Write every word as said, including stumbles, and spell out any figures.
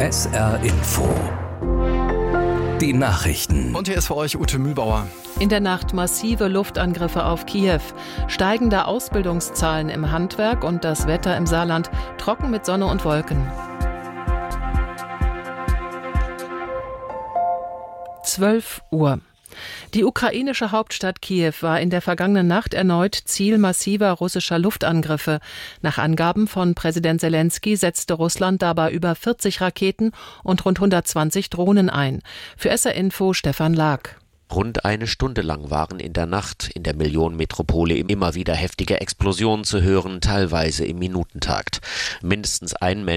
S R Info. Die Nachrichten. Und hier ist für euch Ute Mühlbauer. In der Nacht massive Luftangriffe auf Kiew, steigende Ausbildungszahlen im Handwerk und das Wetter im Saarland trocken mit Sonne und Wolken. zwölf Uhr. Die ukrainische Hauptstadt Kiew war in der vergangenen Nacht erneut Ziel massiver russischer Luftangriffe. Nach Angaben von Präsident Selenskyj setzte Russland dabei über vierzig Raketen und rund hundertzwanzig Drohnen ein. Für S R Info Stefan Lag. Rund eine Stunde lang waren in der Nacht in der Millionenmetropole immer wieder heftige Explosionen zu hören, teilweise im Minutentakt. Mindestens ein Mensch